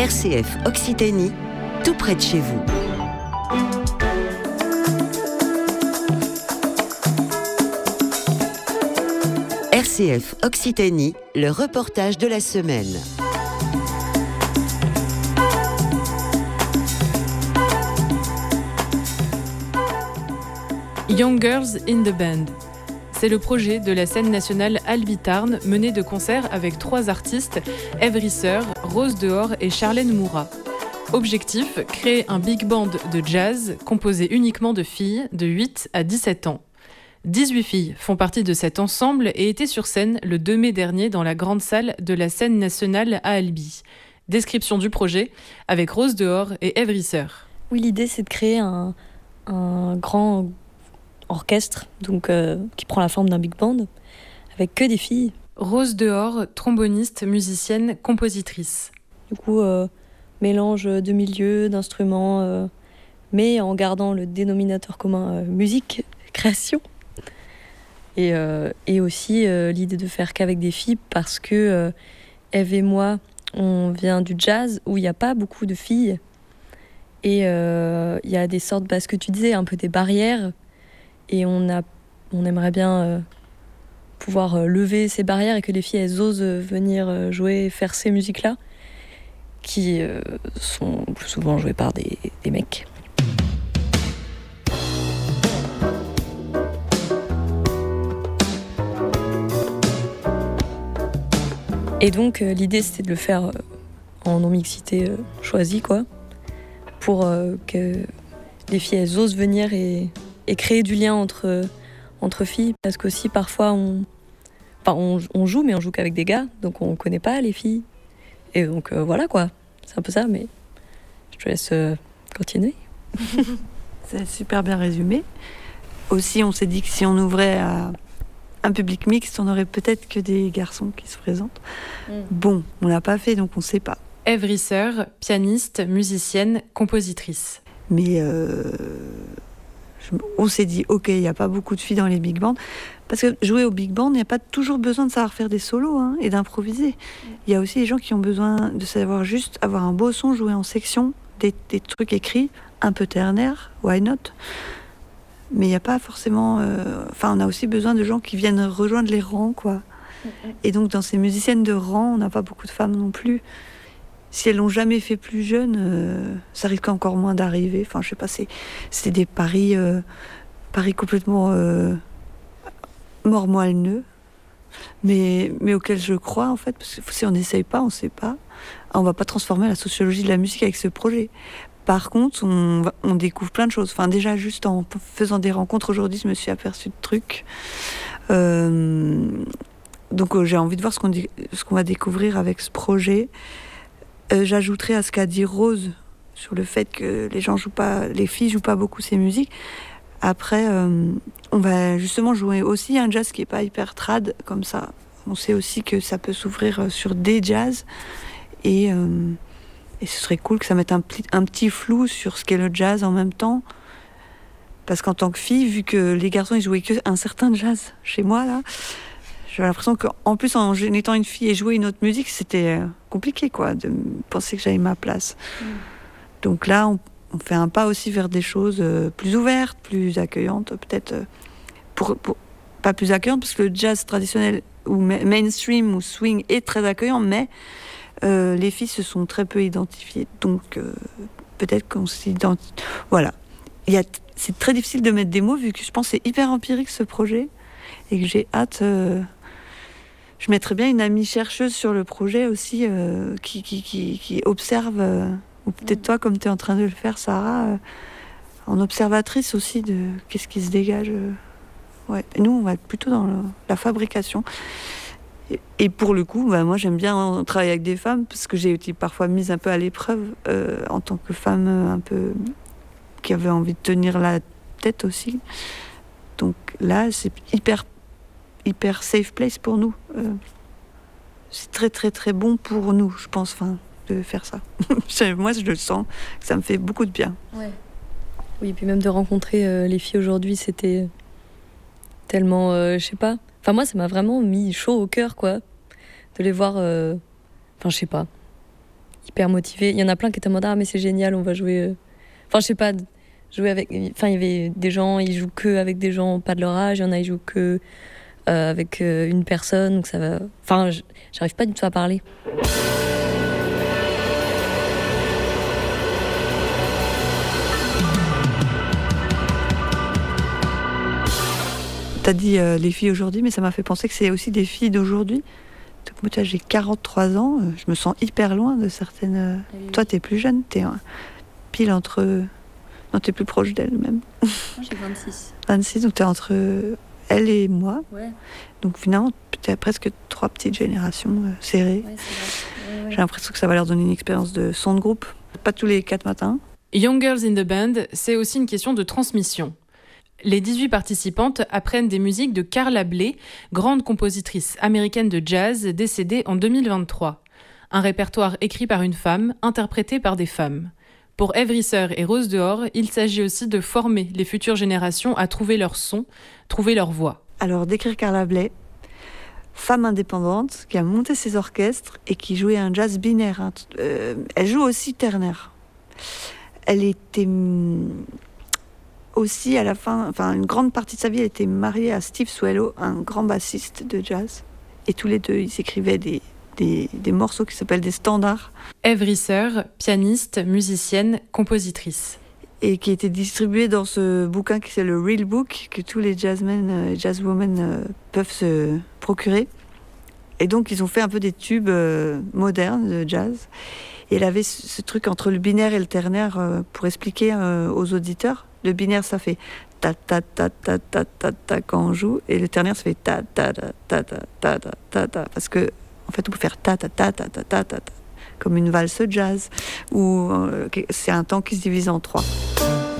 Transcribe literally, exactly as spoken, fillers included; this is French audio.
R C F Occitanie, tout près de chez vous. R C F Occitanie, le reportage de la semaine. Young Girls in the Band. C'est le projet de la scène nationale Albitarn, mené de concert avec trois artistes, Ève Risser, Rose Dehors et Charlène Mourat. Objectif, créer un big band de jazz composé uniquement de filles de huit à dix-sept ans. dix-huit filles font partie de cet ensemble et étaient sur scène le deux mai dernier dans la grande salle de la scène nationale à Albi. Description du projet avec Rose Dehors et Ève Risser. Oui, l'idée c'est de créer un, un grand orchestre donc, euh, qui prend la forme d'un big band avec que des filles. Rose Dehors, tromboniste, musicienne, compositrice. Du coup, euh, mélange de milieux, d'instruments, euh, mais en gardant le dénominateur commun euh, musique, création. Et, euh, et aussi euh, l'idée de faire qu'avec des filles parce que euh, Ève et moi, on vient du jazz où il n'y a pas beaucoup de filles. Et il euh, y a des sortes, bah, ce que tu disais, un peu des barrières. Et on, a, on aimerait bien euh, pouvoir euh, lever ces barrières et que les filles, elles osent venir euh, jouer, faire ces musiques-là, qui euh, sont plus souvent jouées par des, des mecs. Et donc, euh, l'idée, c'était de le faire euh, en non-mixité euh, choisie, quoi, pour euh, que les filles, elles osent venir et... et créer du lien entre, entre filles, parce qu'aussi parfois on, enfin, on, on joue, mais on joue qu'avec des gars, donc on connaît pas les filles. Et donc euh, voilà quoi, c'est un peu ça, mais je te laisse euh, continuer. C'est super bien résumé. Aussi, on s'est dit que si on ouvrait à un public mixte, on aurait peut-être que des garçons qui se présentent. Mm. Bon, on l'a pas fait, donc on sait pas. Ève Risser, pianiste, musicienne, compositrice. Mais... Euh... on s'est dit, ok, il n'y a pas beaucoup de filles dans les big bands. Parce que jouer au big band, il n'y a pas toujours besoin de savoir faire des solos hein, et d'improviser. Il y a aussi des gens qui ont besoin de savoir juste avoir un beau son, jouer en section, des, des trucs écrits, un peu ternaires, why not? Mais il n'y a pas forcément... Enfin, euh, on a aussi besoin de gens qui viennent rejoindre les rangs, quoi. Et donc, dans ces musiciennes de rang, on n'a pas beaucoup de femmes non plus. Si elles l'ont jamais fait plus jeune, euh, ça risque encore moins d'arriver. Enfin, je sais pas, c'est, c'est des paris, euh, paris complètement euh, mormoilneux, mais, mais auxquels je crois, en fait, parce que si on n'essaye pas, on sait pas. On va pas transformer la sociologie de la musique avec ce projet. Par contre, on, on découvre plein de choses. Enfin, déjà, juste en faisant des rencontres aujourd'hui, je me suis aperçue de trucs. Euh, donc, euh, j'ai envie de voir ce qu'on, ce qu'on va découvrir avec ce projet. Euh, j'ajouterais à ce qu'a dit Rose sur le fait que les gens jouent pas, les filles jouent pas beaucoup ces musiques. Après, euh, on va justement jouer aussi un jazz qui est pas hyper trad comme ça. On sait aussi que ça peut s'ouvrir sur des jazz et, euh, et ce serait cool que ça mette un, un petit flou sur ce qu'est le jazz en même temps. Parce qu'en tant que fille, vu que les garçons ils jouaient qu'un certain jazz chez moi là. J'avais l'impression qu'en plus, en étant une fille et jouer une autre musique, c'était compliqué, quoi, de penser que j'avais ma place. Mmh. Donc là, on, on fait un pas aussi vers des choses plus ouvertes, plus accueillantes, peut-être. Pour, pour, pas plus accueillantes, parce que le jazz traditionnel ou mainstream ou swing est très accueillant, mais euh, les filles se sont très peu identifiées. Donc euh, peut-être qu'on s'identifie. Voilà. Il y a, c'est très difficile de mettre des mots, vu que je pense que c'est hyper empirique ce projet, et que j'ai hâte... Euh, Je mettrais bien une amie chercheuse sur le projet aussi, euh, qui, qui, qui, qui observe, euh, ou peut-être toi, comme tu es en train de le faire, Sarah, euh, en observatrice aussi de qu'est-ce qui se dégage. Euh, ouais. Et nous, on va être plutôt dans le, la fabrication. Et, et pour le coup, bah, moi, j'aime bien travailler avec des femmes, parce que j'ai été parfois mise un peu à l'épreuve euh, en tant que femme euh, un peu qui avait envie de tenir la tête aussi. Donc là, c'est hyper hyper safe place pour nous. Euh, c'est très très très bon pour nous, je pense, enfin, de faire ça. Moi, je le sens, ça me fait beaucoup de bien. Ouais. Oui, puis même de rencontrer euh, les filles aujourd'hui, c'était tellement, euh, je sais pas. Enfin, moi, ça m'a vraiment mis chaud au cœur, quoi, de les voir. Enfin, euh... je sais pas. hyper motivés. Il y en a plein qui étaient en mode ah mais c'est génial, on va jouer. euh. Enfin je sais pas, jouer avec. Enfin il y avait des gens, ils jouent que avec des gens pas de leur âge. Il y en a ils jouent que euh, avec euh, une personne, donc ça va. Enfin j- j'arrive pas du tout à parler. T'as dit euh, les filles aujourd'hui, mais ça m'a fait penser que c'est aussi des filles d'aujourd'hui. Donc, moi, tu vois, j'ai quarante-trois ans, euh, je me sens hyper loin de certaines. euh, Oui, oui. Toi, t'es plus jeune, t'es euh, pile entre. Non, t'es plus proche d'elle même. Moi j'ai vingt-six. vingt-six, donc t'es entre euh, elle et moi. Ouais, Donc finalement, t'as presque trois petites générations euh, serrées. ouais c'est vrai. Ouais, J'ai l'impression que ça va leur donner une expérience de son de groupe. Pas tous les quatre matins. Young Girls in the Band, c'est aussi une question de transmission. Les dix-huit participantes apprennent des musiques de Carla Bley, grande compositrice américaine de jazz décédée en deux mille vingt-trois. Un répertoire écrit par une femme, interprété par des femmes. Pour Ève Risser et Rose Dehors, il s'agit aussi de former les futures générations à trouver leur son, trouver leur voix. Alors, décrire Carla Bley, femme indépendante qui a monté ses orchestres et qui jouait un jazz binaire. hein. Euh, elle joue aussi ternaire. Elle était hum, aussi à la fin, enfin une grande partie de sa vie, elle était mariée à Steve Swallow, un grand bassiste de jazz. Et tous les deux, ils écrivaient des, des, des morceaux qui s'appellent des standards Ève Risser, pianiste, musicienne, compositrice. et qui étaient distribués dans ce bouquin qui c'est le Real Book que tous les jazzmen et jazzwomen euh, peuvent se procurer. Et donc ils ont fait un peu des tubes euh, modernes de jazz. Et elle avait ce, ce truc entre le binaire et le ternaire euh, pour expliquer euh, aux auditeurs. Le binaire ça fait ta ta ta ta ta ta ta quand on joue et le ternaire ça fait ta ta ta ta ta ta ta ta ta parce que en fait on peut faire ta ta ta ta ta ta ta comme une valse jazz ou euh, c'est un temps qui se divise en trois.